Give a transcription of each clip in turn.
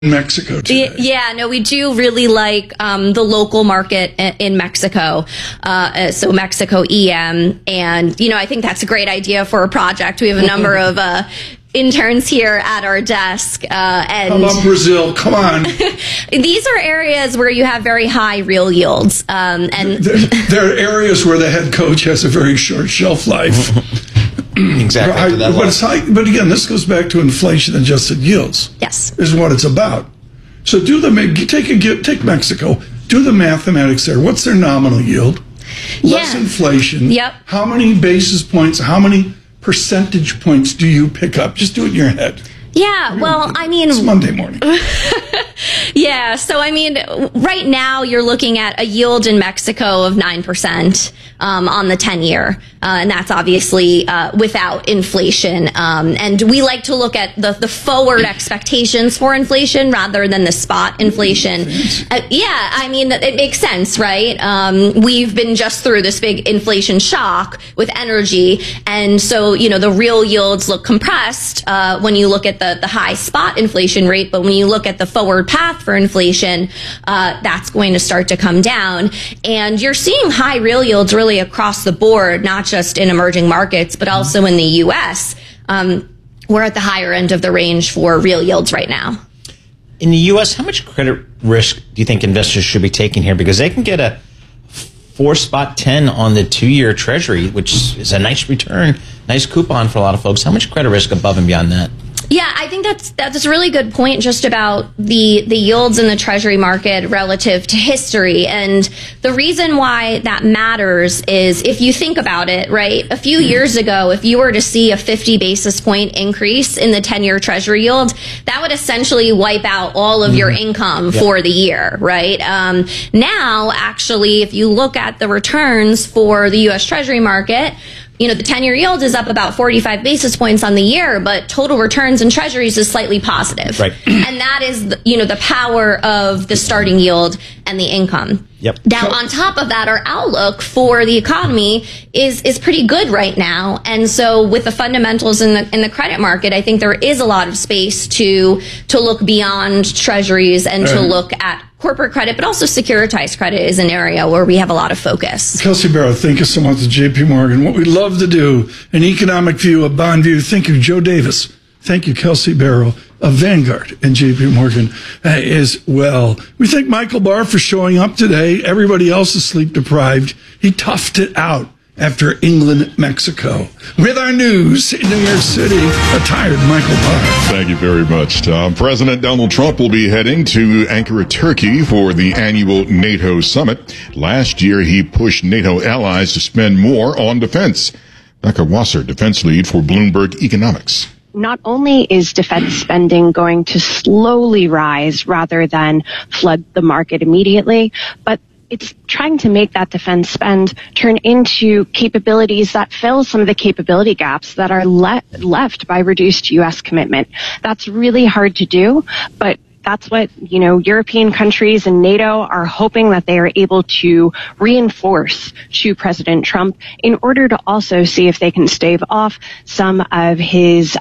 Mexico today. Yeah, no, we do really like the local market in Mexico, so Mexico EM, and I think that's a great idea for a project. We have a number of interns here at our desk, and How about Brazil? Come on. These are areas where you have very high real yields, and there are areas where the head coach has a very short shelf life. Exactly. But again, this goes back to inflation-adjusted yields. Yes, is what it's about. So take Mexico. Do the mathematics there. What's their nominal yield? Less inflation. Yep. How many basis points? How many percentage points do you pick up? Just do it in your head. Yeah, well, I mean... It's Monday morning. Yeah, so I mean, right now you're looking at a yield in Mexico of 9% on the 10-year, and that's obviously without inflation. And we like to look at the forward expectations for inflation rather than the spot inflation. Yeah, I mean, it makes sense, right? We've been just through this big inflation shock with energy, and so, the real yields look compressed when you look at the high spot inflation rate, but when you look at the forward path for inflation, that's going to start to come down. And you're seeing high real yields really across the board, not just in emerging markets, but also in the U.S. We're at the higher end of the range for real yields right now. In the U.S., how much credit risk do you think investors should be taking here? Because they can get a 4.10 on the 2-year Treasury, which is a nice return, nice coupon for a lot of folks. How much credit risk above and beyond that? Yeah, I think that's a really good point just about the yields in the Treasury market relative to history. And the reason why that matters is if you think about it, right, a few years ago, if you were to see a 50 basis point increase in the 10-year Treasury yield, that would essentially wipe out all of your income for the year, right? Now, actually, if you look at the returns for the U.S. Treasury market, the 10-year yield is up about 45 basis points on the year, but total returns in treasuries is slightly positive. Right. And that is, the power of the starting yield and the income. Yep. Now, on top of that, our outlook for the economy is pretty good right now. And so with the fundamentals in the credit market, I think there is a lot of space to look beyond treasuries and to look at corporate credit, but also securitized credit is an area where we have a lot of focus. Kelsey Barrow, thank you so much to JP Morgan. What we love to do, an economic view, a bond view. Thank you, Joe Davis. Thank you, Kelsey Barrow of Vanguard and JP Morgan as well. We thank Michael Barr for showing up today. Everybody else is sleep deprived. He toughed it out after England, Mexico. With our news in New York City, a tired Michael Barr. Thank you very much, Tom. President Donald Trump will be heading to Ankara, Turkey for the annual NATO summit. Last year, he pushed NATO allies to spend more on defense. Becca Wasser, defense lead for Bloomberg Economics. Not only is defense spending going to slowly rise rather than flood the market immediately, but it's trying to make that defense spend turn into capabilities that fill some of the capability gaps that are left by reduced U.S. commitment. That's really hard to do, but that's what, European countries and NATO are hoping that they are able to reinforce to President Trump in order to also see if they can stave off some of his,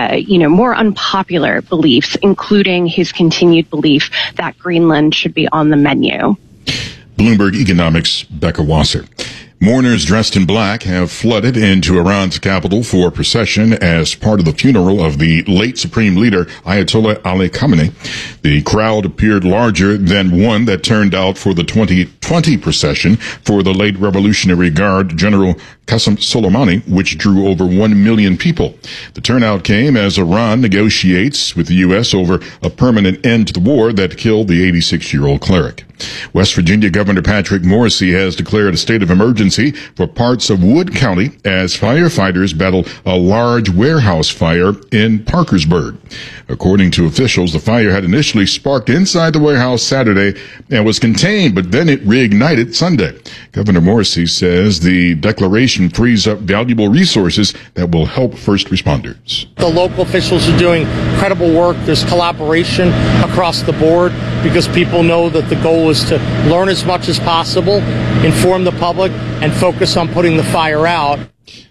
more unpopular beliefs, including his continued belief that Greenland should be on the menu. Bloomberg Economics' Becca Wasser. Mourners dressed in black have flooded into Iran's capital for a procession as part of the funeral of the late Supreme Leader Ayatollah Ali Khamenei. The crowd appeared larger than one that turned out for the 2020 procession for the late Revolutionary Guard General Qasem Soleimani, which drew over 1 million people. The turnout came as Iran negotiates with the U.S. over a permanent end to the war that killed the 86-year-old cleric. West Virginia Governor Patrick Morrisey has declared a state of emergency for parts of Wood County as firefighters battle a large warehouse fire in Parkersburg. According to officials, the fire had initially sparked inside the warehouse Saturday and was contained, but then it reignited Sunday. Governor Morrisey says the declaration frees up valuable resources that will help first responders. The local officials are doing incredible work. There's collaboration across the board because people know that the goal is to learn as much as possible, inform the public, and focus on putting the fire out.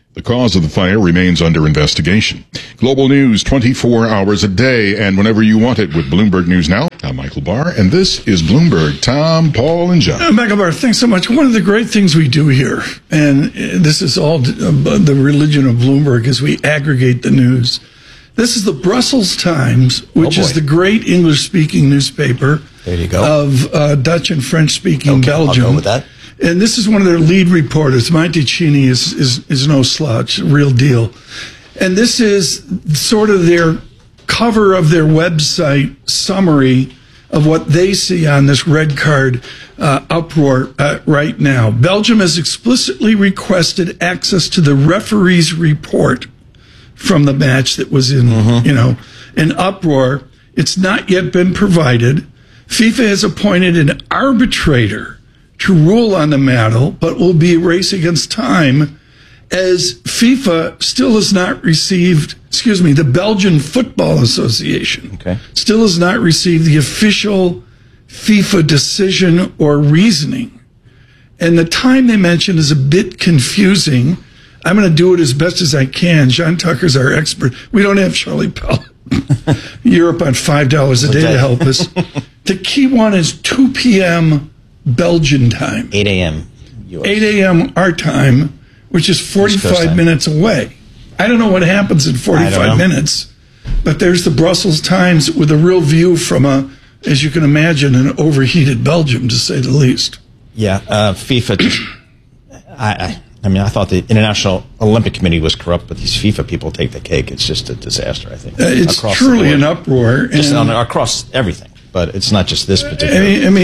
The cause of the fire remains under investigation. Global news 24 hours a day and whenever you want it with Bloomberg News Now. I'm Michael Barr, and this is Bloomberg. Tom, Paul, and John. Michael Barr, thanks so much. One of the great things we do here, and this is all the religion of Bloomberg, is we aggregate the news. This is the Brussels Times, which is the great English-speaking newspaper There you go. of Dutch and French-speaking Belgium. I'll go with that. And this is one of their lead reporters. Monticini is no slouch, real deal. And this is sort of their cover of their website summary of what they see on this red card uproar right now. Belgium has explicitly requested access to the referee's report from the match that was in, an uproar. It's not yet been provided. FIFA has appointed an arbitrator to rule on the matter, but will be a race against time as FIFA still has not received, the Belgian Football Association still has not received the official FIFA decision or reasoning. And the time they mention is a bit confusing. I'm going to do it as best as I can. John Tucker's our expert. We don't have Charlie Pell Europe on $5 a day to help us. The key one is 2 p.m. Belgian time. 8 a.m. 8 a.m. our time, which is 45 minutes away. I don't know what happens in 45 minutes, but there's the Brussels Times with a real view from as you can imagine, an overheated Belgium, to say the least. Yeah, FIFA just, I thought the International Olympic Committee was corrupt, but these FIFA people take the cake. It's just a disaster, I think. It's truly an uproar. Just across everything, but it's not just this particular.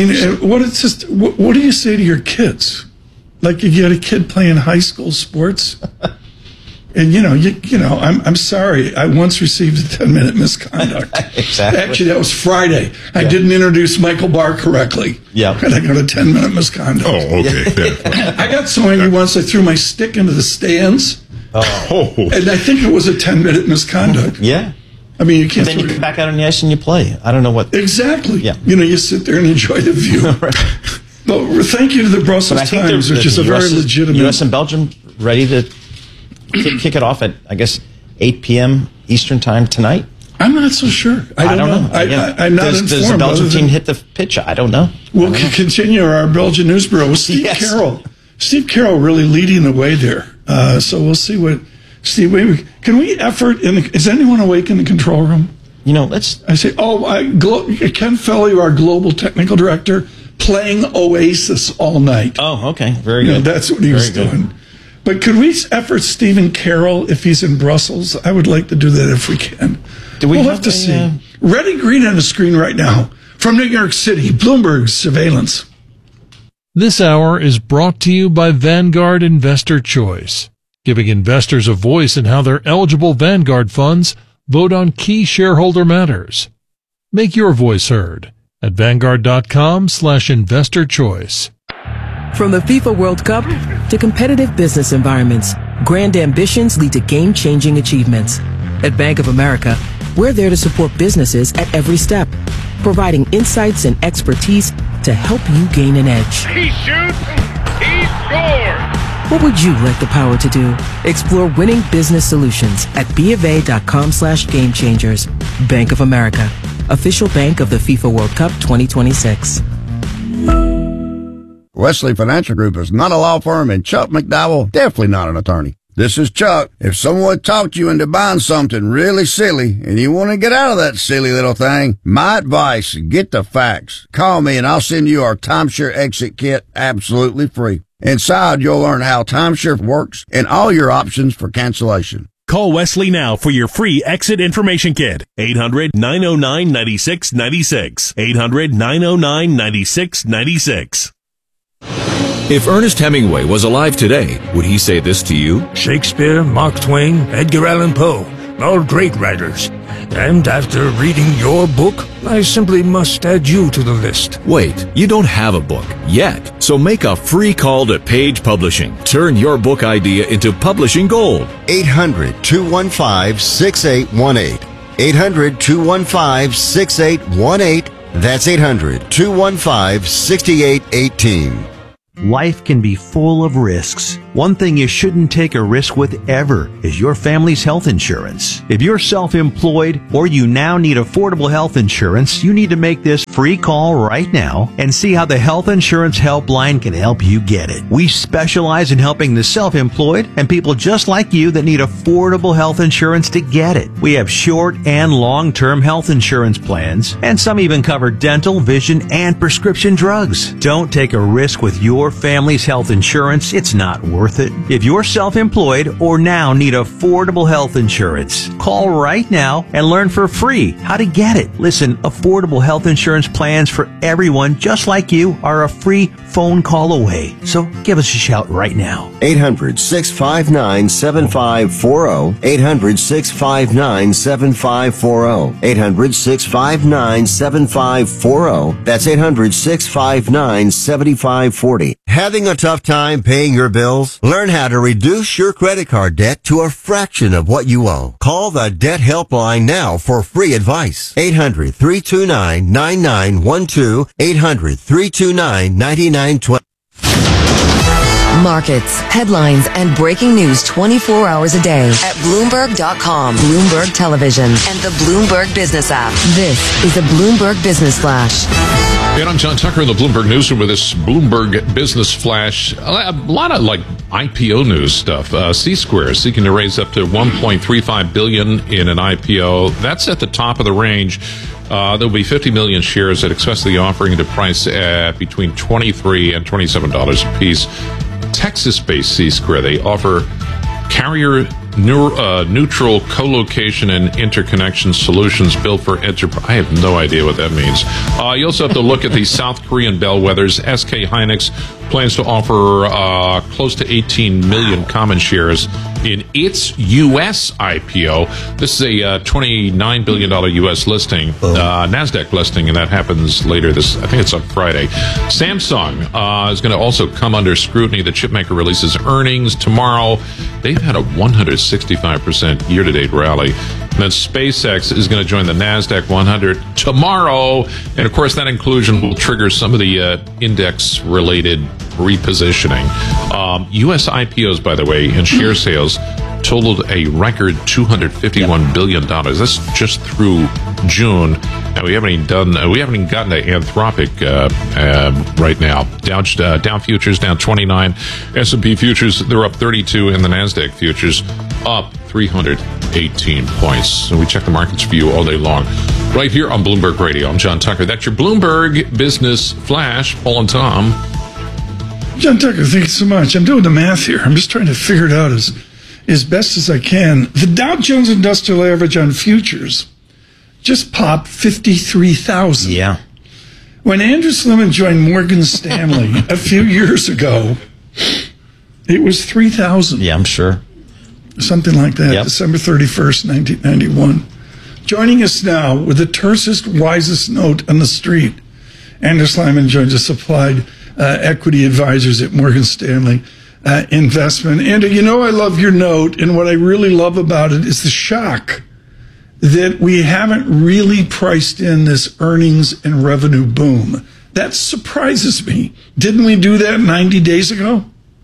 What do you say to your kids? Like you get a kid playing high school sports, and I'm sorry. I once received a 10-minute misconduct. Exactly. Actually, that was Friday. I didn't introduce Michael Barr correctly. Yeah. And I got a 10-minute misconduct. Oh, okay. I got so angry once I threw my stick into the stands. Oh. And I think it was a 10-minute misconduct. Yeah. I mean, you can't. Then you come back out on the ice and you play. I don't know what. Exactly. Yeah. You sit there and enjoy the view. But thank you to the Brussels Times, which is a very legitimate. U.S. and Belgium ready to kick it off at, I guess, 8 p.m. Eastern time tonight? I'm not so sure. I don't know. I'm not informed. Does the Belgian team hit the pitch? I don't know. We'll continue our Belgian news bureau with Steve Carroll. Steve Carroll really leading the way there. So we'll see what Steve. Can we effort? Is anyone awake in the control room? Let's. I say, Ken Felly, our global technical director, playing Oasis all night. Oh, okay, very good. That's what he was doing. But could we effort Stephen Carroll if he's in Brussels? I would like to do that if we can. We'll have to see. Red and green on the screen right now. From New York City, Bloomberg Surveillance. This hour is brought to you by Vanguard Investor Choice, giving investors a voice in how their eligible Vanguard funds vote on key shareholder matters. Make your voice heard at Vanguard.com/investor choice. From the FIFA World Cup to competitive business environments, grand ambitions lead to game-changing achievements. At Bank of America, we're there to support businesses at every step, providing insights and expertise to help you gain an edge. He shoots, he scores! What would you like the power to do? Explore winning business solutions at BofA.com/gamechangers. Bank of America, official bank of the FIFA World Cup 2026. Wesley Financial Group is not a law firm, and Chuck McDowell, definitely not an attorney. This is Chuck. If someone talked you into buying something really silly and you want to get out of that silly little thing, my advice, get the facts. Call me and I'll send you our timeshare exit kit absolutely free. Inside, you'll learn how timeshare works and all your options for cancellation. Call Wesley now for your free exit information kit. 800-909-9696. 800-909-9696. If Ernest Hemingway was alive today, would he say this to you? Shakespeare, Mark Twain, Edgar Allan Poe, all great writers. And after reading your book, I simply must add you to the list. Wait, you don't have a book yet. So make a free call to Page Publishing. Turn your book idea into publishing gold. 800-215-6818. 800-215-6818. That's 800-215-6818. Life can be full of risks. One thing you shouldn't take a risk with ever is your family's health insurance. If you're self-employed or you now need affordable health insurance, you need to make this free call right now and see how the Health Insurance Helpline can help you get it. We specialize in helping the self-employed and people just like you that need affordable health insurance to get it. We have short and long-term health insurance plans, and some even cover dental, vision, and prescription drugs. Don't take a risk with your family's health insurance. It's not worth it. If you're self-employed or now need affordable health insurance, call right now and learn for free how to get it. Listen, affordable health insurance plans for everyone just like you are a free phone call away. So give us a shout right now. 800-659-7540. 800-659-7540. 800-659-7540. That's 800-659-7540. Having a tough time paying your bills? Learn how to reduce your credit card debt to a fraction of what you owe. Call the Debt Helpline now for free advice. 800-329-9912. 800-329-9912. Markets, headlines, and breaking news 24 hours a day at Bloomberg.com, Bloomberg Television, and the Bloomberg Business app. This is a Bloomberg Business Flash. And I'm John Tucker in the Bloomberg Newsroom with this Bloomberg Business Flash. A lot of IPO news stuff. C-Square seeking to raise up to $1.35 billion in an IPO. That's at the top of the range. There'll be 50 million shares that expect the offering to price at between $23 and $27 a piece. Texas-based C-Square, they offer carrier neutral co-location and interconnection solutions built for enterprise. I have no idea what that means. You also have to look at the South Korean bellwethers. SK Hynix plans to offer close to 18 million common shares in its U.S. IPO. This is a $29 billion U.S. listing, NASDAQ listing, and that happens later this, I think it's on Friday. Samsung is going to also come under scrutiny. The chipmaker releases earnings tomorrow. They've had a 165% year-to-date rally. And then SpaceX is going to join the NASDAQ 100 tomorrow. And, of course, that inclusion will trigger some of the index-related repositioning. U.S. IPOs, by the way, and share sales totaled a record $251 billion. That's just through June. And we haven't even gotten to Anthropic right now. Dow futures down 29. S&P futures, they're up 32, and the NASDAQ futures up 318 points. So we check the markets for you all day long. Right here on Bloomberg Radio. I'm John Tucker. That's your Bloomberg Business Flash. Paul and Tom. John Tucker, thank you so much. I'm doing the math here. I'm just trying to figure it out as best as I can. The Dow Jones Industrial Average on futures just popped 53,000. Yeah. When Andrew Sliman joined Morgan Stanley a few years ago, it was 3,000. Yeah, I'm sure. Something like that, December 31st, 1991. Joining us now with the tersest, wisest note on the street, Andrew Sliman joins us, Applied Equity Advisors at Morgan Stanley Investment. Andrew, you know I love your note, and what I really love about it is the shock that we haven't really priced in this earnings and revenue boom. That surprises me. Didn't we do that 90 days ago?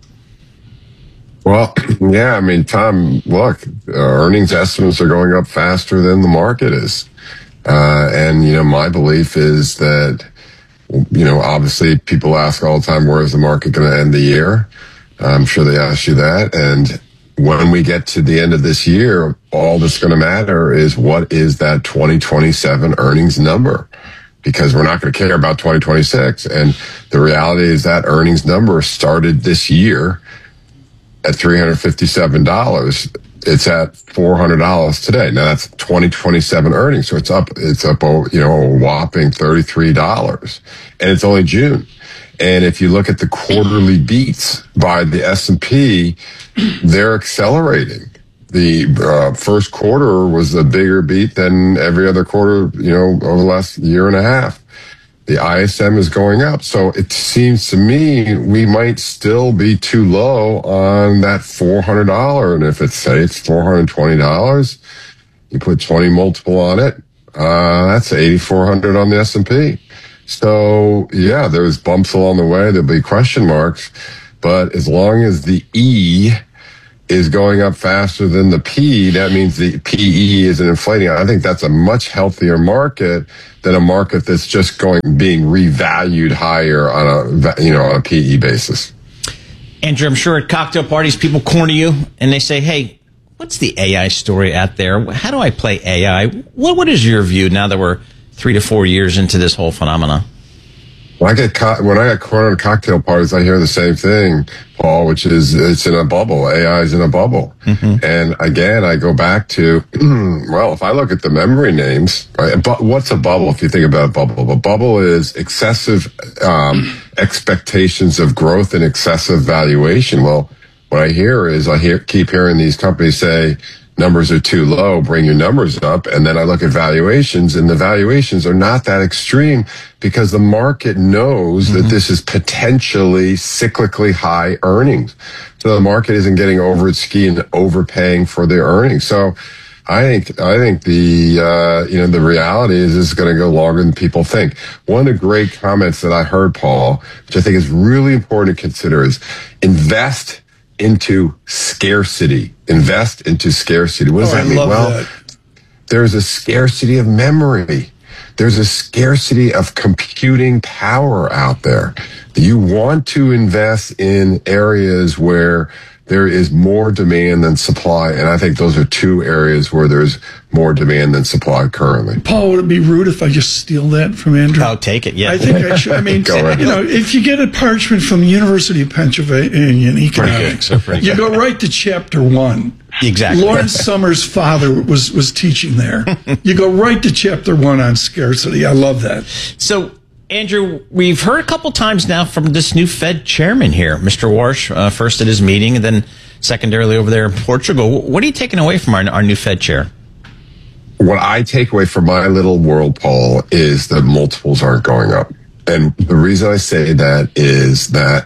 Well, yeah, I mean, Tom, look, earnings estimates are going up faster than the market is. And, you know, my belief is that, you know, obviously people ask all the time, where is the market going to end the year? I'm sure they ask you that. And when we get to the end of this year, all that's going to matter is what is that 2027 earnings number? Because we're not going to care about 2026. And the reality is that earnings number started this year at $357. It's at $400 today. Now that's 2027 earnings. So it's up, you know, a whopping $33, and it's only June. And if you look at the quarterly beats by the S&P, they're accelerating. The first quarter was a bigger beat than every other quarter, you know, over the last year and a half. The ISM is going up. So it seems to me we might still be too low on that $400. And if it's, say, it's $420, you put 20 multiple on it, that's 8,400 on the S&P. So, yeah, there's bumps along the way. There'll be question marks. But as long as the E is going up faster than the P, that means the PE isn't inflating. I think that's a much healthier market than a market that's just being revalued higher on a PE basis. Andrew, I'm sure at cocktail parties people corner you and they say, "Hey, what's the AI story out there? How do I play AI?" What is your view now that we're 3 to 4 years into this whole phenomenon? When I get cornered at cocktail parties, I hear the same thing, Paul, which is it's in a bubble. AI is in a bubble. Mm-hmm. And again, I go back to, well, if I look at the memory names, right, what's a bubble if you think about a bubble? A bubble is excessive expectations of growth and excessive valuation. Well, what I hear is keep hearing these companies say, numbers are too low, bring your numbers up. And then I look at valuations, and the valuations are not that extreme because the market knows that this is potentially cyclically high earnings. So the market isn't getting over its ski and overpaying for their earnings. So I think the reality is this is going to go longer than people think. One of the great comments that I heard, Paul, which I think is really important to consider, is invest into scarcity. Invest into scarcity. What does that mean? Well, there's a scarcity of memory. There's a scarcity of computing power out there. You want to invest in areas where there is more demand than supply. And I think those are two areas where there's more demand than supply currently. Paul, would it be rude if I just steal that from Andrew? I'll take it, yeah. I think I should. I mean, if you get a parchment from the University of Pennsylvania in economics, you go right to chapter 1. Exactly. Lawrence Summers' father was teaching there. You go right to chapter 1 on scarcity. I love that. So, Andrew, we've heard a couple times now from this new Fed chairman here, Mr. Warsh, first at his meeting and then secondarily over there in Portugal. What are you taking away from our new Fed chair? What I take away from my little world, Paul, is that multiples aren't going up. And the reason I say that is that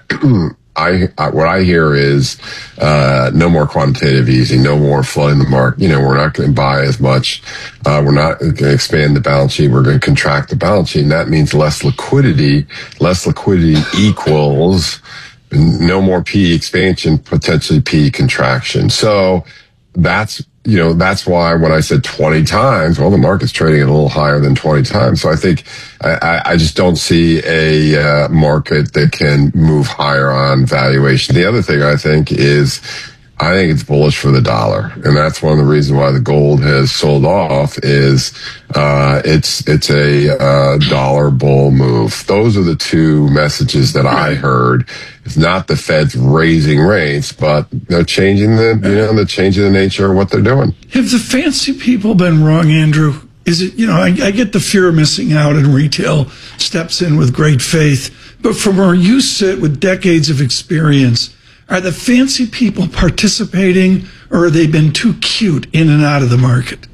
what I hear is no more quantitative easing, no more flooding the market. We're not going to buy as much. We're not going to expand the balance sheet. We're going to contract the balance sheet. And that means less liquidity. Less liquidity equals no more PE expansion, potentially PE contraction. So that's why when I said 20 times, well, the market's trading at a little higher than 20 times. So I think I just don't see a market that can move higher on valuation. The other thing I think it's bullish for the dollar. And that's one of the reasons why the gold has sold off is it's a dollar bull move. Those are the two messages that I heard. It's not the Fed's raising rates, but they're changing the nature of what they're doing. Have the fancy people been wrong, Andrew? Is it, I get the fear of missing out, and retail steps in with great faith. But from where you sit with decades of experience, are the fancy people participating, or have they been too cute in and out of the market?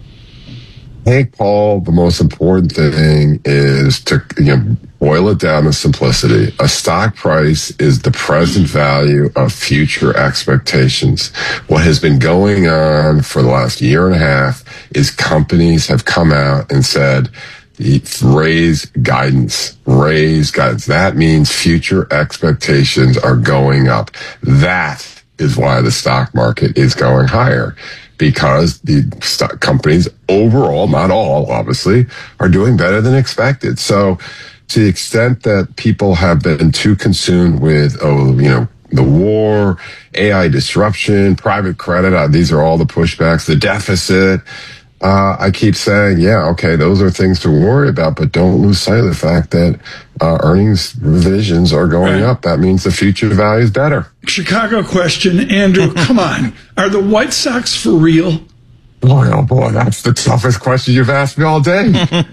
I think, Paul, the most important thing is to boil it down to simplicity. A stock price is the present value of future expectations. What has been going on for the last year and a half is companies have come out and said, raise guidance. That means future expectations are going up. That is why the stock market is going higher, because the stock companies overall, not all, obviously, are doing better than expected. So to the extent that people have been too consumed with, the war, AI disruption, private credit, these are all the pushbacks, the deficit, I keep saying, those are things to worry about, but don't lose sight of the fact that earnings revisions are going up. That means the future value is better. Chicago question, Andrew, come on. Are the White Sox for real? Boy, oh boy, that's the toughest question you've asked me all day.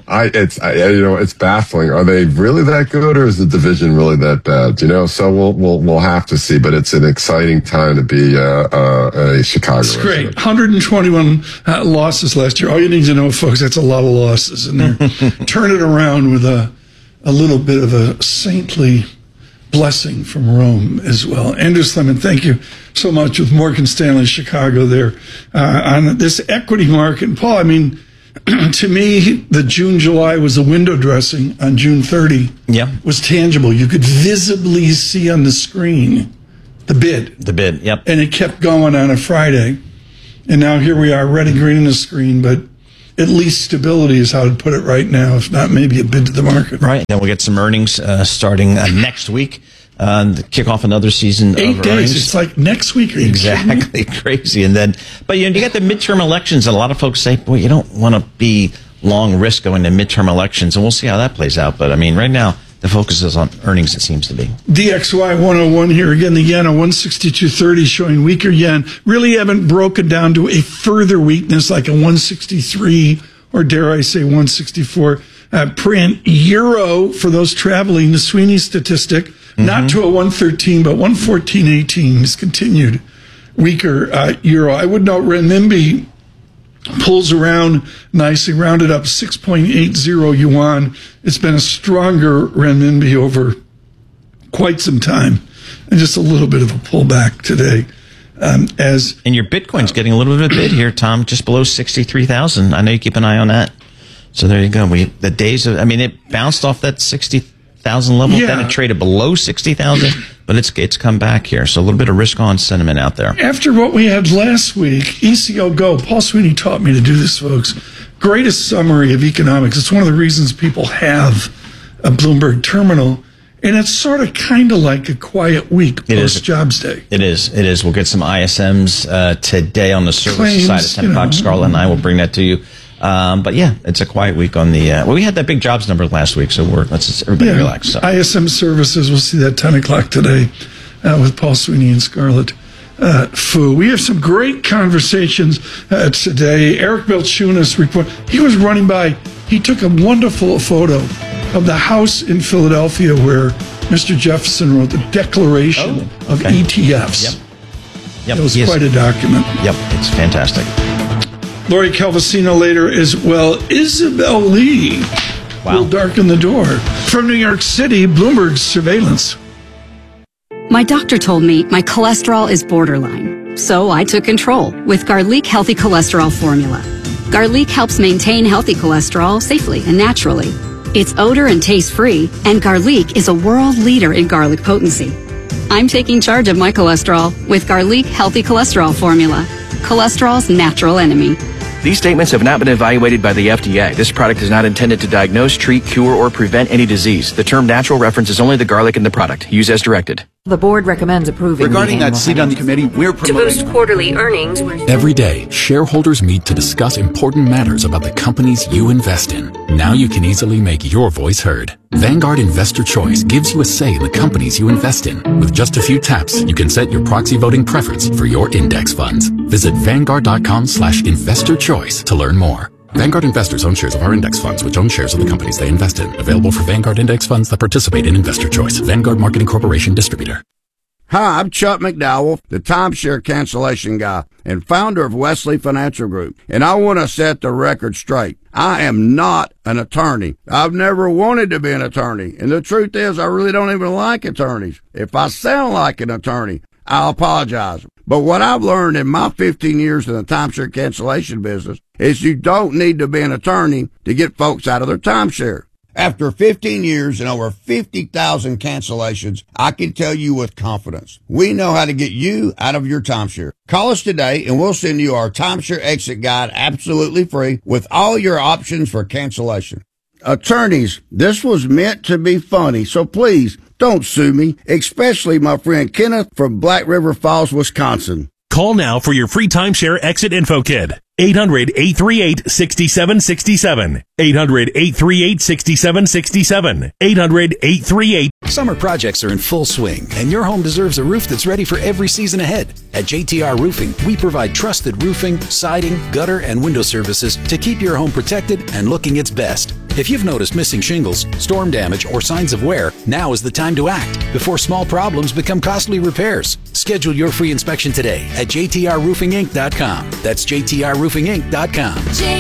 It's baffling. Are they really that good, or is the division really that bad? So we'll have to see. But it's an exciting time to be a Chicago. It's great. 121 losses last year. All you need to know, folks, that's a lot of losses, and they're turning around with a little bit of a saintly blessing from Rome as well. Andrew Slemon, thank you so much with Morgan Stanley Chicago there on this equity market. And Paul, to me, the June, July was the window dressing on June 30. Yeah. Was tangible. You could visibly see on the screen the bid. The bid, yep. And it kept going on a Friday. And now here we are, red and green on the screen, but at least stability is how to put it right now, if not maybe a bid to the market. Right. Then we'll get some earnings starting next week. To kick off another season 8 of days. earnings. It's like next week. Are you exactly crazy. And then, but you get the midterm elections, and a lot of folks say, "Boy, you don't want to be long risk going to midterm elections," and we'll see how that plays out. But I mean, right now the focus is on earnings. It seems to be. DXY 101 here again. The yen at 162.30, showing weaker yen. Really haven't broken down to a further weakness like a 163 or dare I say 164. Print euro for those traveling. The Sweeney statistic. Not to a 113, but 114.18 has continued weaker euro. I would note renminbi pulls around nicely, rounded up 6.80 yuan. It's been a stronger renminbi over quite some time, and just a little bit of a pullback today. And your Bitcoin's getting a little bit of a bid here, Tom, just below 63,000. I know you keep an eye on that. So there you go. The days of, it bounced off that 60,000 level, then it traded below 60,000, but it's come back here. So a little bit of risk on sentiment out there. After what we had last week, ECO Go, Paul Sweeney taught me to do this, folks. Greatest summary of economics. It's one of the reasons people have a Bloomberg terminal. And it's sort of kind of like a quiet week post-jobs day. It is. We'll get some ISMs today on the service Claims, side at 10 o'clock. Scarlett and I will bring that to you. But yeah, it's a quiet week on the. We had that big jobs number last week, so let's just everybody relax. So. ISM services, we'll see that 10 o'clock today with Paul Sweeney and Scarlett Fu. We have some great conversations today. Eric Balchunas report. He was running by. He took a wonderful photo of the house in Philadelphia where Mr. Jefferson wrote the Declaration of ETFs. Yep. It was quite a document. Yep, it's fantastic. Lori Calvasino later as well. Isabel Lee will darken the door. From New York City, Bloomberg's surveillance. My doctor told me my cholesterol is borderline, so I took control with Garlic Healthy Cholesterol Formula. Garlic helps maintain healthy cholesterol safely and naturally. It's odor and taste free, and Garlic is a world leader in garlic potency. I'm taking charge of my cholesterol with Garlic Healthy Cholesterol Formula, cholesterol's natural enemy. These statements have not been evaluated by the FDA. This product is not intended to diagnose, treat, cure, or prevent any disease. The term natural references only the garlic in the product. Use as directed. The board recommends approving. Regarding that seat on the committee, we're promoting. To boost quarterly earnings. Every day, shareholders meet to discuss important matters about the companies you invest in. Now you can easily make your voice heard. Vanguard Investor Choice gives you a say in the companies you invest in. With just a few taps, you can set your proxy voting preference for your index funds. Visit Vanguard.com/investor-choice to learn more. Vanguard investors own shares of our index funds, which own shares of the companies they invest in. Available for Vanguard index funds that participate in Investor Choice. Vanguard Marketing Corporation distributor. Hi, I'm Chuck McDowell, the timeshare cancellation guy and founder of Wesley Financial Group. And I want to set the record straight. I am not an attorney. I've never wanted to be an attorney. And the truth is, I really don't even like attorneys. If I sound like an attorney, I'll apologize. But what I've learned in my 15 years in the timeshare cancellation business is you don't need to be an attorney to get folks out of their timeshare. After 15 years and over 50,000 cancellations, I can tell you with confidence, we know how to get you out of your timeshare. Call us today and we'll send you our timeshare exit guide absolutely free with all your options for cancellation. Attorneys, this was meant to be funny, so please don't sue me, especially my friend Kenneth from Black River Falls, Wisconsin. Call now for your free timeshare exit info kit. 800-838-6767. 800-838-6767. 800-838. Summer projects are in full swing, and your home deserves a roof that's ready for every season ahead. At JTR Roofing, we provide trusted roofing, siding, gutter, and window services to keep your home protected and looking its best. If you've noticed missing shingles, storm damage, or signs of wear, now is the time to act before small problems become costly repairs. Schedule your free inspection today at jtrroofinginc.com. That's jtrroofinginc.com.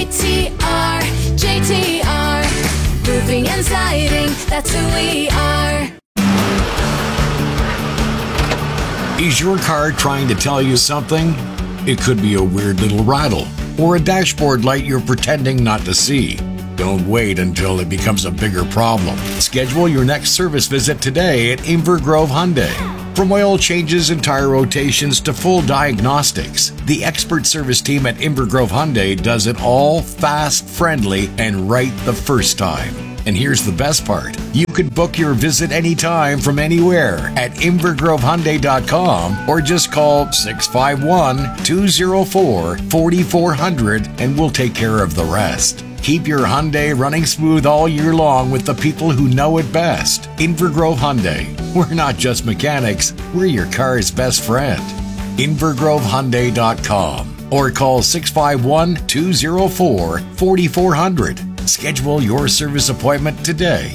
JTR, roofing and siding, that's who we are. Is your car trying to tell you something? It could be a weird little rattle, or a dashboard light you're pretending not to see. Don't wait until it becomes a bigger problem. Schedule your next service visit today at Inver Grove Hyundai. From oil changes and tire rotations to full diagnostics, the expert service team at Inver Grove Hyundai does it all fast, friendly, and right the first time. And here's the best part. You could book your visit anytime from anywhere at invergrovehyundai.com or just call 651-204-4400 and we'll take care of the rest. Keep your Hyundai running smooth all year long with the people who know it best. Inver Grove Hyundai. We're not just mechanics, we're your car's best friend. invergrovehyundai.com or call 651-204-4400. Schedule your service appointment today.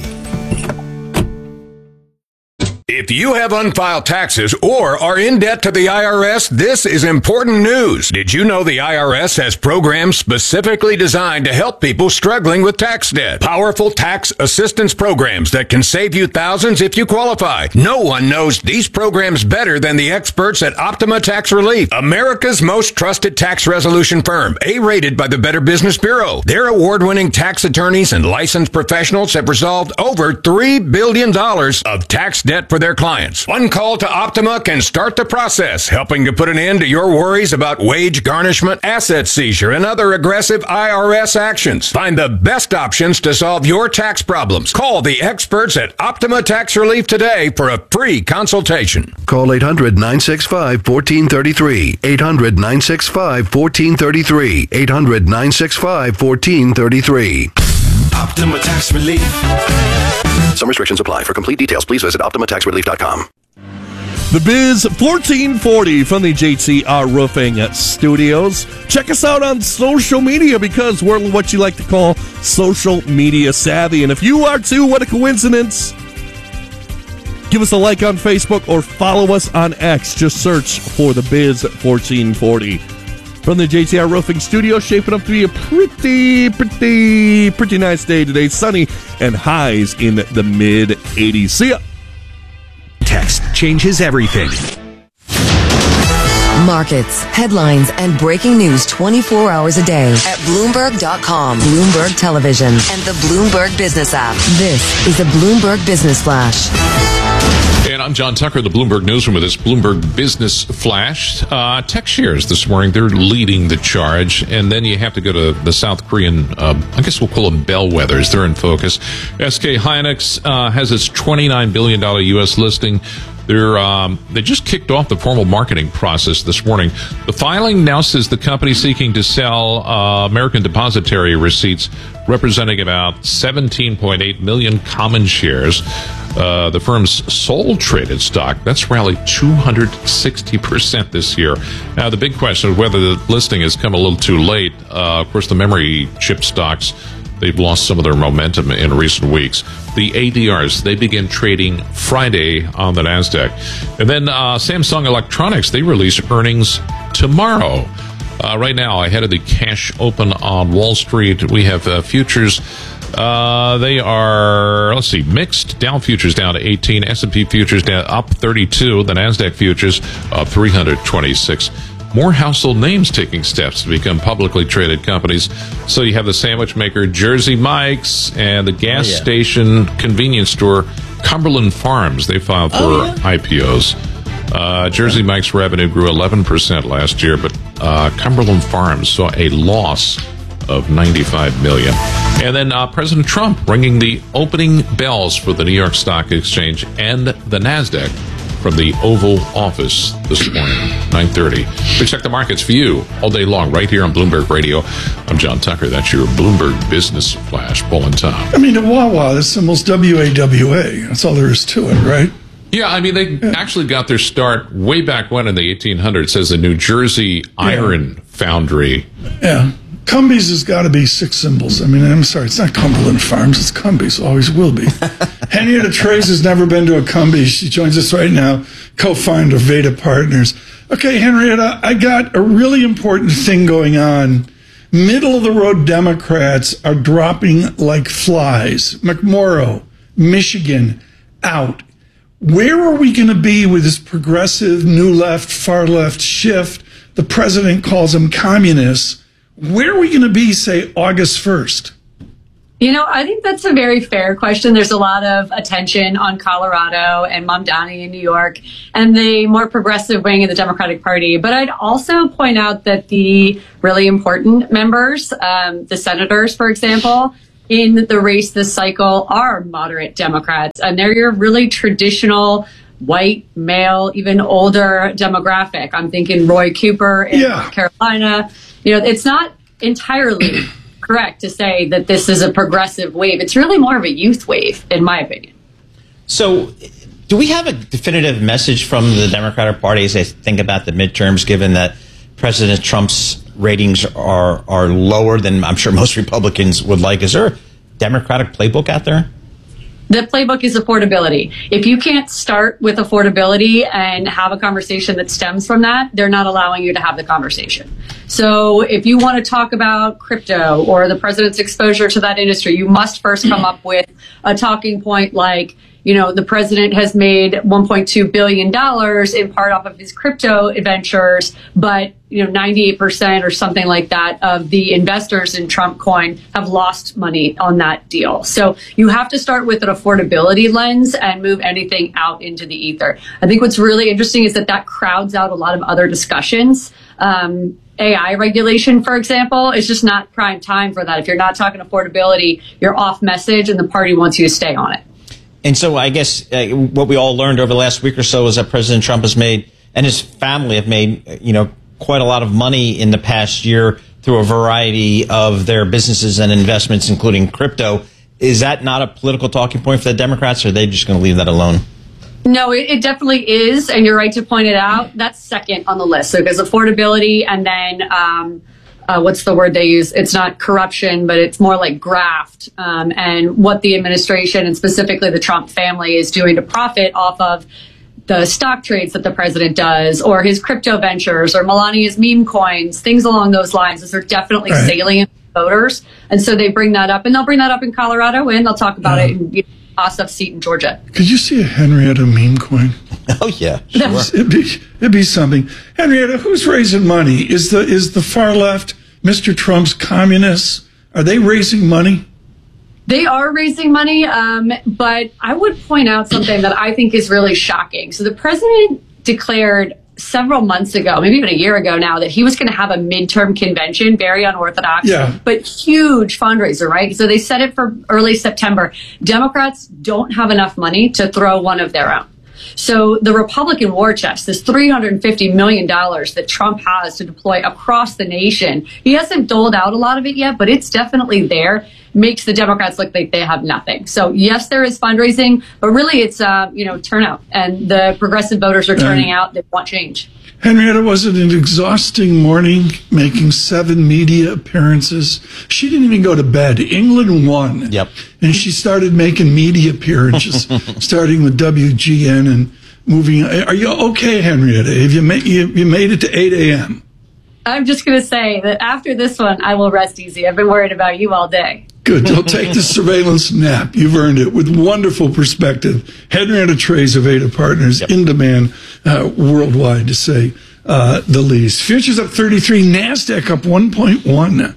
If you have unfiled taxes or are in debt to the IRS, this is important news. Did you know the IRS has programs specifically designed to help people struggling with tax debt? Powerful tax assistance programs that can save you thousands if you qualify. No one knows these programs better than the experts at Optima Tax Relief, America's most trusted tax resolution firm, A-rated by the Better Business Bureau. Their award-winning tax attorneys and licensed professionals have resolved over $3 billion of tax debt for their clients. One call to Optima can start the process, helping to put an end to your worries about wage garnishment, asset seizure, and other aggressive IRS actions. Find the best options to solve your tax problems. Call the experts at Optima Tax Relief today for a free consultation. Call 800-965-1433. 800-965-1433. 800-965-1433. Optima Tax Relief. Some restrictions apply. For complete details, please visit OptimaTaxRelief.com. The Biz 1440 from the JTR Roofing Studios. Check us out on social media because we're what you like to call social media savvy. And if you are too, what a coincidence. Give us a like on Facebook or follow us on X. Just search for The Biz 1440. From the JTR Roofing Studio, shaping up to be a pretty nice day today. Sunny and highs in the mid-80s. See ya. Text changes everything. Markets, headlines, and breaking news 24 hours a day at Bloomberg.com, Bloomberg Television, and the Bloomberg Business app. This is a Bloomberg Business Flash. And I'm John Tucker, the Bloomberg Newsroom with this Bloomberg Business Flash. Tech shares this morning, they're leading the charge. And then you have to go to the South Korean, I guess we'll call them bellwethers. They're in focus. SK Hynix has its $29 billion U.S. listing. They just kicked off the formal marketing process this morning. The filing now says the company seeking to sell American depository receipts representing about 17.8 million common shares. The firm's sole traded stock, that's rallied 260% this year. Now, the big question is whether the listing has come a little too late. Of course, the memory chip stocks, they've lost some of their momentum in recent weeks. The ADRs, they begin trading Friday on the NASDAQ. And then Samsung Electronics, they release earnings tomorrow. Right now, ahead of the cash open on Wall Street, we have futures. They are, mixed. Dow futures down to 18, S&P futures down up 32, the NASDAQ futures up 326. More household names taking steps to become publicly traded companies. So you have the sandwich maker Jersey Mike's and the gas station convenience store Cumberland Farms. They filed for IPOs. Jersey Mike's revenue grew 11% last year, but Cumberland Farms saw a loss of $95 million. And then President Trump ringing the opening bells for the New York Stock Exchange and the NASDAQ from the Oval Office this morning, 9:30. We check the markets for you all day long right here on Bloomberg Radio. I'm John Tucker. That's your Bloomberg Business Flash. Paul and Tom. I mean, the Wawa, the symbol's WAWA. That's all there is to it, right? Yeah, I mean, they actually got their start way back when in the 1800s as a New Jersey iron foundry. Yeah. Cumbies has got to be 6 symbols. I mean, I'm sorry, it's not Cumberland Farms, it's Cumbies, always will be. Henrietta Trace has never been to a Cumbies. She joins us right now, co-founder of Veda Partners. Okay, Henrietta, I got a really important thing going on. Middle-of-the-road Democrats are dropping like flies. McMorrow, Michigan, out. Where are we going to be with this progressive, new left, far left shift? The president calls them communists. where are we going to be, say, August 1st? I think that's a very fair question. There's a lot of attention on Colorado and Mamdani in New York and the more progressive wing of the Democratic Party. But I'd also point out that the really important members, the senators, for example, in the race this cycle are moderate Democrats. And they're your really traditional white, male, even older demographic. I'm thinking Roy Cooper in North Carolina. It's not entirely correct to say that this is a progressive wave. It's really more of a youth wave, in my opinion. So do we have a definitive message from the Democratic Party as they think about the midterms, given that President Trump's ratings are lower than I'm sure most Republicans would like? Is there a Democratic playbook out there? The playbook is affordability. If you can't start with affordability and have a conversation that stems from that, they're not allowing you to have the conversation. So if you want to talk about crypto or the president's exposure to that industry, you must first come up with a talking point like, the president has made $1.2 billion in part off of his crypto ventures, but 98% or something like that of the investors in Trump coin have lost money on that deal. So you have to start with an affordability lens and move anything out into the ether. I think what's really interesting is that crowds out a lot of other discussions. AI regulation, for example, is just not prime time for that. If you're not talking affordability, you're off message and the party wants you to stay on it. And so I guess what we all learned over the last week or so is that President Trump has made, and his family have made, quite a lot of money in the past year through a variety of their businesses and investments, including crypto. Is that not a political talking point for the Democrats, or are they just going to leave that alone? No, it definitely is. And you're right to point it out. That's second on the list. So there's affordability and then what's the word they use? It's not corruption, but it's more like graft. And what the administration and specifically the Trump family is doing to profit off of the stock trades that the president does or his crypto ventures or Melania's meme coins, things along those lines. Those are definitely salient voters. And so they bring that up and they'll bring that up in Colorado and they'll talk about it in Ossoff's seat in Georgia. Could you see a Henrietta meme coin? Oh, yeah. Sure. It'd be something. Henrietta, who's raising money? Is the far left, Mr. Trump's communists, are they raising money? They are raising money, but I would point out something that I think is really shocking. So the president declared several months ago, maybe even a year ago now, that he was going to have a midterm convention, very unorthodox, but huge fundraiser, right? So they set it for early September. Democrats don't have enough money to throw one of their own. So the Republican war chest, this $350 million that Trump has to deploy across the nation, he hasn't doled out a lot of it yet, but it's definitely there, makes the Democrats look like they have nothing. So yes, there is fundraising, but really it's, turnout. And the progressive voters are turning out. They want change. Henrietta, was it an exhausting morning making 7 media appearances? She didn't even go to bed. England won. Yep. And she started making media appearances, starting with WGN and moving. Are you okay, Henrietta? Have you made it to 8 a.m.? I'm just going to say that after this one, I will rest easy. I've been worried about you all day. Good. Don't take the surveillance nap. You've earned it with wonderful perspective. Henrietta Trays of Ada Partners, in demand worldwide, to say the least. Futures up 33, NASDAQ up 1.1%.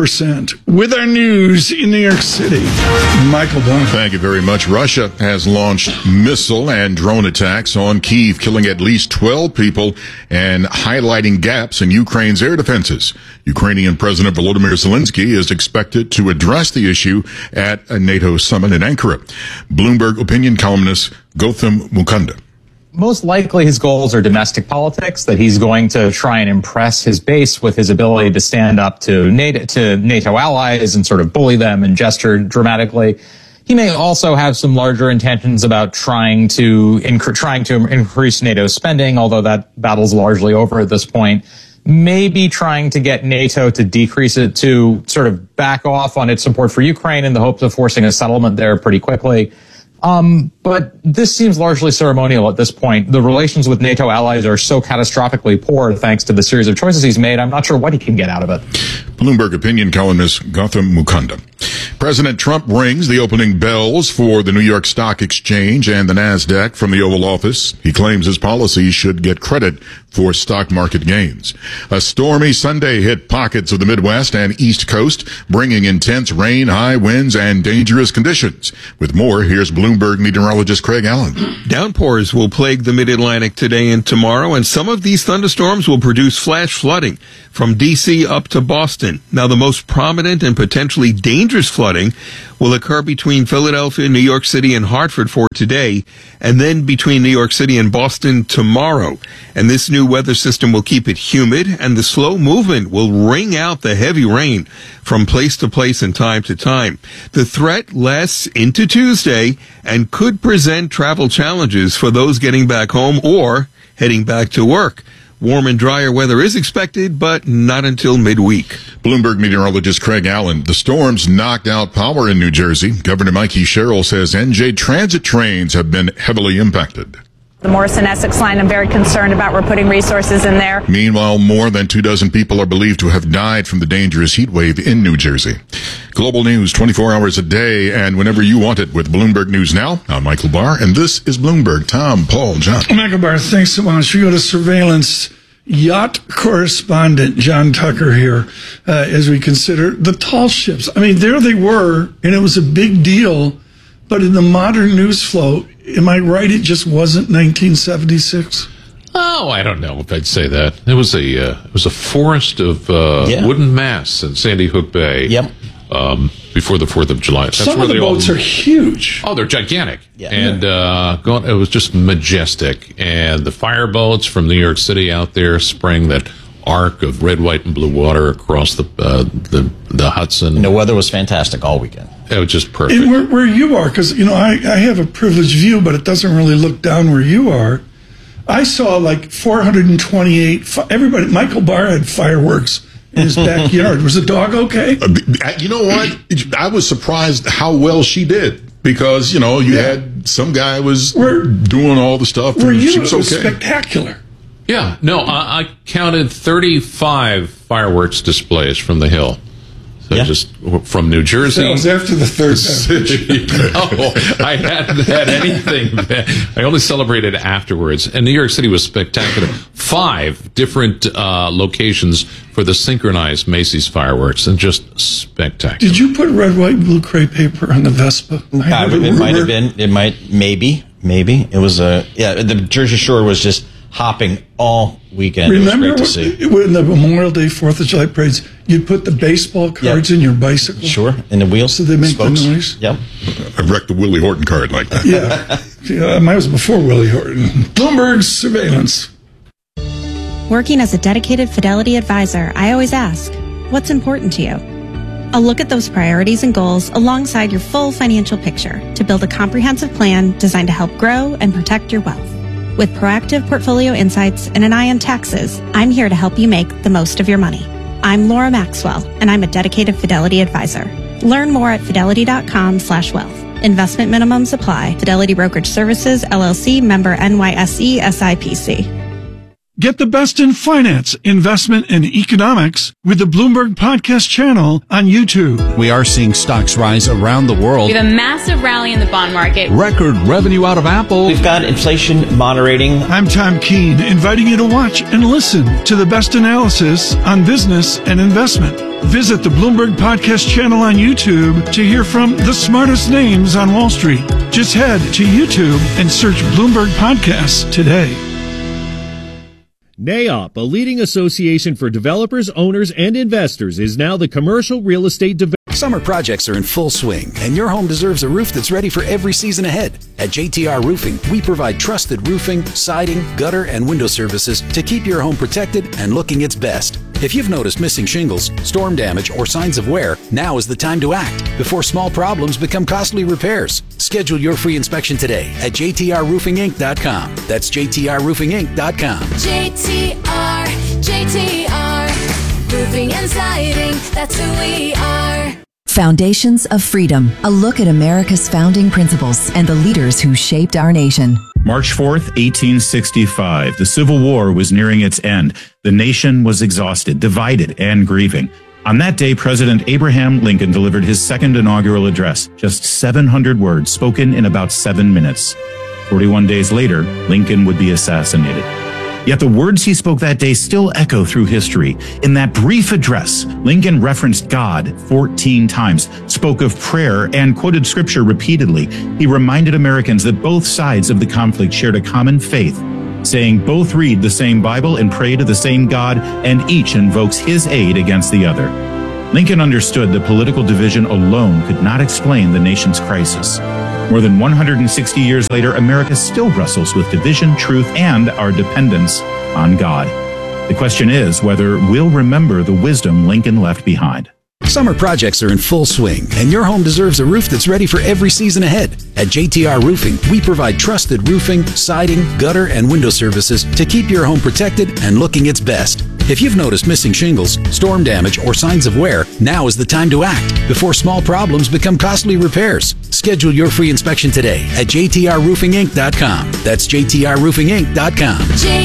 With our news in New York City, Michael Dunn. Thank you very much. Russia has launched missile and drone attacks on Kyiv, killing at least 12 people and highlighting gaps in Ukraine's air defenses. Ukrainian President Volodymyr Zelensky is expected to address the issue at a NATO summit in Ankara. Bloomberg opinion columnist Gautam Mukunda. Most likely his goals are domestic politics, that he's going to try and impress his base with his ability to stand up to NATO allies and sort of bully them and gesture dramatically. He may also have some larger intentions about trying to increase NATO spending, although that battle's largely over at this point. Maybe trying to get NATO to decrease it, to sort of back off on its support for Ukraine in the hopes of forcing a settlement there pretty quickly. But this seems largely ceremonial at this point. The relations with NATO allies are so catastrophically poor thanks to the series of choices he's made. I'm not sure what he can get out of it. Bloomberg opinion columnist Gautam Mukunda. President Trump rings the opening bells for the New York Stock Exchange and the NASDAQ from the Oval Office. He claims his policy should get credit for stock market gains. A stormy Sunday hit pockets of the Midwest and East Coast, bringing intense rain, high winds, and dangerous conditions. With more, here's Bloomberg meteorologist Craig Allen. Downpours will plague the Mid-Atlantic today and tomorrow, and some of these thunderstorms will produce flash flooding from D.C. up to Boston. Now, the most prominent and potentially dangerous flooding will occur between Philadelphia, New York City, and Hartford for today, and then between New York City and Boston tomorrow. And this new weather system will keep it humid, and the slow movement will wring out the heavy rain from place to place and time to time. The threat lasts into Tuesday and could present travel challenges for those getting back home or heading back to work. Warm and drier weather is expected, but not until midweek. Bloomberg meteorologist Craig Allen. The storms knocked out power in New Jersey. Governor Mikey Sherrill says NJ Transit trains have been heavily impacted. The Morrison-Essex line, I'm very concerned about. We're putting resources in there. Meanwhile, more than 24 people are believed to have died from the dangerous heat wave in New Jersey. Global news 24 hours a day and whenever you want it with Bloomberg News Now. I'm Michael Barr, and this is Bloomberg. Tom, Paul, John. Michael Barr, thanks so much. We go to surveillance yacht correspondent John Tucker here as we consider the tall ships. I mean, there they were, and it was a big deal. But in the modern news flow, am I right? It just wasn't 1976. Oh, I don't know if I'd say that. It was a forest of wooden masts in Sandy Hook Bay. Yep. Before the 4th of July. That's Some where of the boats are huge. Oh, they're gigantic. Yeah. And it was just majestic. And the fireboats from New York City out there spraying that arc of red, white, and blue water across the Hudson. And the weather was fantastic all weekend. It was just perfect. And where you are, because, I have a privileged view, but it doesn't really look down where you are. I saw like 428, everybody, Michael Barr had fireworks in his backyard. Was the dog okay? You know what? I was surprised how well she did. Because, you had some guy was doing all the stuff. Were you? She was It was okay. spectacular. Yeah. No, I counted 35 fireworks displays from the Hill. So just from New Jersey. That was after the third No, I hadn't had anything. I only celebrated afterwards. And New York City was spectacular. 5 different locations for the synchronized Macy's fireworks, and just spectacular. Did you put red, white, and blue crepe paper on the Vespa? It might have been. It might, maybe. It was the Jersey Shore was just hopping all weekend. Remember it was great to see. When the Memorial Day, 4th of July parades, you'd put the baseball cards in your bicycle? Sure, in the wheels. So they make spokes. the noise? Yep. I wrecked the Willie Horton card like that. Yeah. Mine was before Willie Horton. Bloomberg surveillance. Working as a dedicated Fidelity advisor, I always ask, what's important to you? I'll look at those priorities and goals alongside your full financial picture to build a comprehensive plan designed to help grow and protect your wealth. With proactive portfolio insights and an eye on taxes, I'm here to help you make the most of your money. I'm Laura Maxwell, and I'm a dedicated Fidelity advisor. Learn more at fidelity.com/wealth. Investment minimums apply. Fidelity Brokerage Services, LLC, member NYSE, SIPC. Get the best in finance, investment, and economics with the Bloomberg Podcast channel on YouTube. We are seeing stocks rise around the world. We have a massive rally in the bond market. Record revenue out of Apple. We've got inflation moderating. I'm Tom Keene, inviting you to watch and listen to the best analysis on business and investment. Visit the Bloomberg Podcast channel on YouTube to hear from the smartest names on Wall Street. Just head to YouTube and search Bloomberg Podcasts today. NAIOP, a leading association for developers, owners, and investors, is now the commercial real estate developer. Summer projects are in full swing, and your home deserves a roof that's ready for every season ahead. At JTR Roofing, we provide trusted roofing, siding, gutter, and window services to keep your home protected and looking its best. If you've noticed missing shingles, storm damage, or signs of wear, now is the time to act before small problems become costly repairs. Schedule your free inspection today at jtrroofinginc.com. That's jtrroofinginc.com. JTR, roofing and siding, that's who we are. Foundations of Freedom, a look at America's founding principles and the leaders who shaped our nation. March 4th, 1865. The Civil War was nearing its end. The nation was exhausted, divided, and grieving. On that day, President Abraham Lincoln delivered his second inaugural address, just 700 words spoken in about 7 minutes. 41 days later, Lincoln would be assassinated. Yet the words he spoke that day still echo through history. In that brief address, Lincoln referenced God 14 times, spoke of prayer, and quoted scripture repeatedly. He reminded Americans that both sides of the conflict shared a common faith, saying both read the same Bible and pray to the same God, and each invokes his aid against the other. Lincoln understood that political division alone could not explain the nation's crisis. More than 160 years later, America still wrestles with division, truth, and our dependence on God. The question is whether we'll remember the wisdom Lincoln left behind. Summer projects are in full swing, and your home deserves a roof that's ready for every season ahead. At JTR Roofing, we provide trusted roofing, siding, gutter, and window services to keep your home protected and looking its best. If you've noticed missing shingles, storm damage, or signs of wear, now is the time to act before small problems become costly repairs. Schedule your free inspection today at jtrroofinginc.com. That's jtrroofinginc.com.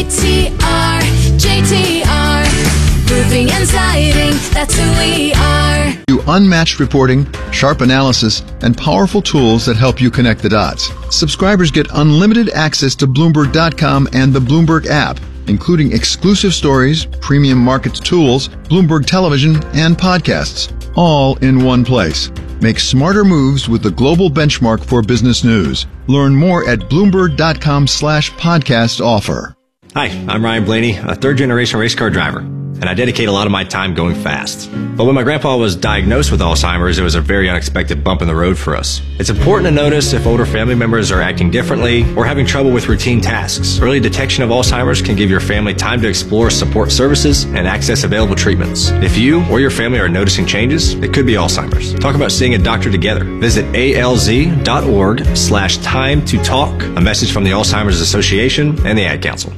JTR, roofing and siding, that's who we are. Unmatched reporting, sharp analysis, and powerful tools that help you connect the dots. Subscribers get unlimited access to Bloomberg.com and the Bloomberg app, including exclusive stories, premium markets tools, Bloomberg television, and podcasts, all in one place. Make smarter moves with the global benchmark for business news. Learn more at Bloomberg.com/podcast offer. Hi, I'm Ryan Blaney, a third-generation race car driver, and I dedicate a lot of my time going fast. But when my grandpa was diagnosed with Alzheimer's, it was a very unexpected bump in the road for us. It's important to notice if older family members are acting differently or having trouble with routine tasks. Early detection of Alzheimer's can give your family time to explore support services and access available treatments. If you or your family are noticing changes, it could be Alzheimer's. Talk about seeing a doctor together. Visit alz.org/time to talk. A message from the Alzheimer's Association and the Ad Council.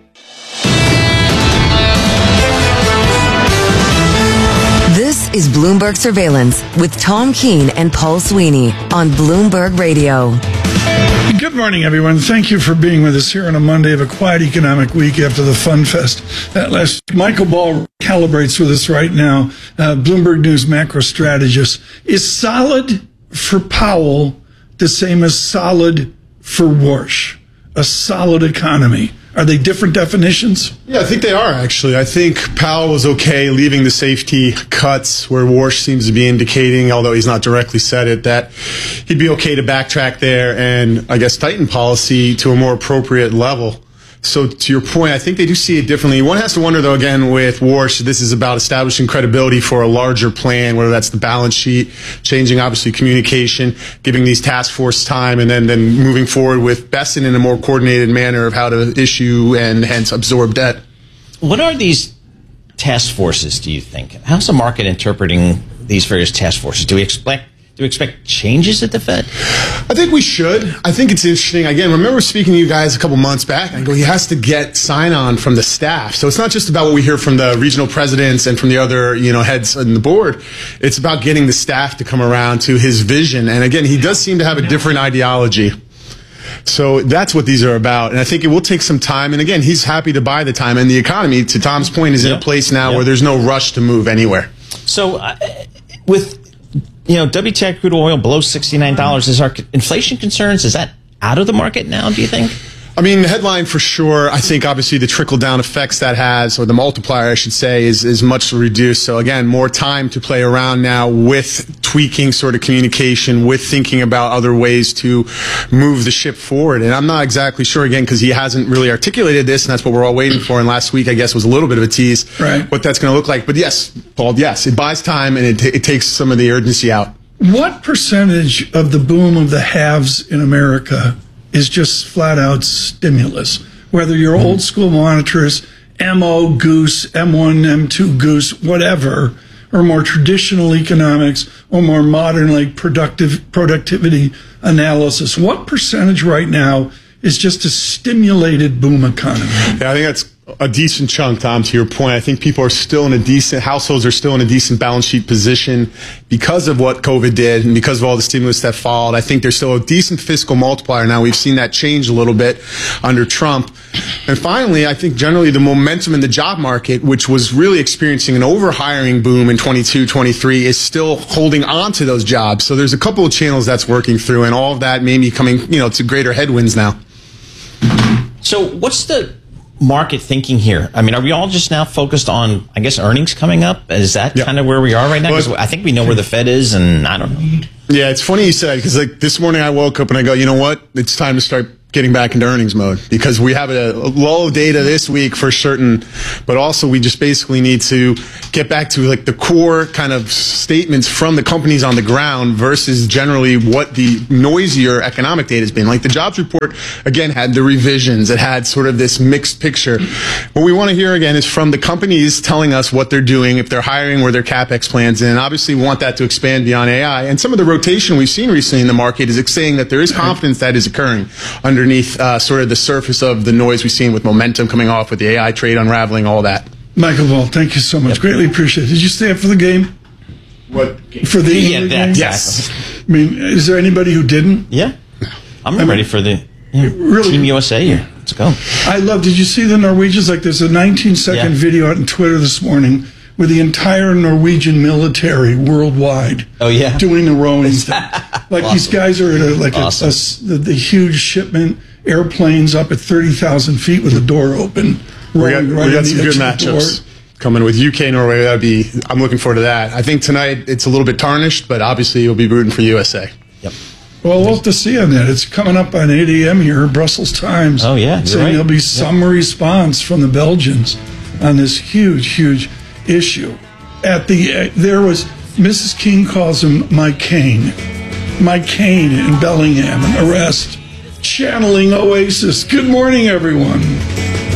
This is Bloomberg Surveillance with Tom Keene and Paul Sweeney on Bloomberg Radio. Good morning, everyone. Thank you for being with us here on a Monday of a quiet economic week after the Fun Fest. Michael Ball calibrates with us right now, Bloomberg News macro strategist. Is solid for Powell the same as solid for Warsh? A solid economy. Are they different definitions? Yeah, I think they are, actually. I think Powell was okay leaving the safety cuts where Warsh seems to be indicating, although he's not directly said it, that he'd be okay to backtrack there and, I guess, tighten policy to a more appropriate level. So to your point, I think they do see it differently. One has to wonder, though, again, with Warsh, this is about establishing credibility for a larger plan, whether that's the balance sheet, changing, obviously, communication, giving these task force time, and then moving forward with Bessent in a more coordinated manner of how to issue and hence absorb debt. What are these task forces, do you think? How's the market interpreting these various task forces? Do we expect changes at the Fed? I think we should. I think it's interesting. Again, remember speaking to you guys a couple months back, I go, he has to get sign-on from the staff. So it's not just about what we hear from the regional presidents and from the other, heads on the board. It's about getting the staff to come around to his vision. And again, he does seem to have a different ideology. So that's what these are about. And I think it will take some time. And again, he's happy to buy the time. And the economy, to Tom's point, is in a place now where there's no rush to move anywhere. So with WTI crude oil below $69, is our inflation concerns, is that out of the market now, do you think? I mean, the headline for sure, I think obviously the trickle-down effects that has, or the multiplier, I should say, is much reduced. So again, more time to play around now with tweaking sort of communication, with thinking about other ways to move the ship forward. And I'm not exactly sure, again, because he hasn't really articulated this, and that's what we're all waiting for. And last week, I guess, was a little bit of a tease, right, what that's going to look like. But yes, Paul, yes, it buys time and it takes some of the urgency out. What percentage of the boom of the haves in America is just flat out stimulus? Whether you're old school monitors, MO Goose, M1, M2 Goose, whatever, or more traditional economics, or more modern like productivity analysis. What percentage right now is just a stimulated boom economy? Yeah, I think that's A decent chunk, Tom, to your point. I think people are still in a decent, households are still in a decent balance sheet position because of what COVID did and because of all the stimulus that followed. I think there's still a decent fiscal multiplier now. We've seen that change a little bit under Trump. And finally, I think generally the momentum in the job market, which was really experiencing an overhiring boom in 22, 23, is still holding on to those jobs. So there's a couple of channels that's working through, and all of that may be coming, to greater headwinds now. So what's the market thinking here? I mean, are we all just now focused on, I guess, earnings coming up? Is that kind of where we are right now? Because I think we know where the Fed is, and I don't know. Yeah, it's funny you said, because this morning I woke up and I go, you know what? It's time to start getting back into earnings mode, because we have a low data this week for certain, but also we just basically need to get back to the core kind of statements from the companies on the ground versus generally what the noisier economic data has been. Like the jobs report, again, had the revisions. It had sort of this mixed picture. What we want to hear again is from the companies telling us what they're doing, if they're hiring, where their CapEx plans, and obviously we want that to expand beyond AI. And some of the rotation we've seen recently in the market is saying that there is confidence that is occurring underneath sort of the surface of the noise we've seen with momentum coming off, with the AI trade unraveling, all that. Michael Ball, thank you so much. Yep. Greatly appreciate it. Did you stay up for the game? What game? For the England game? Yes. I mean, is there anybody who didn't? Yeah. I'm ready for the Team USA here. Let's go. Did you see the Norwegians? There's a 19-second video out on Twitter this morning with the entire Norwegian military worldwide doing the rowing stuff. Awesome. These guys are at the huge shipment, airplanes up at 30,000 feet with the door open. We got some good matchups coming with UK, Norway. I'm looking forward to that. I think tonight it's a little bit tarnished, but obviously you'll be rooting for USA. Yep. Well, we'll have to see on that. It's coming up on 8 a.m. here, Brussels Times. Oh, yeah. Saying there'll be some response from the Belgians on this huge issue. There was, Mrs. King calls him Mike Cain in Bellingham, an arrest, channeling Oasis. Good morning, everyone.